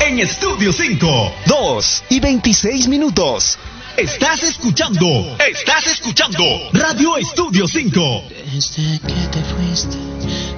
en Estudio 5. 2:26. Estás escuchando Radio Estudio 5. Desde que te fuiste,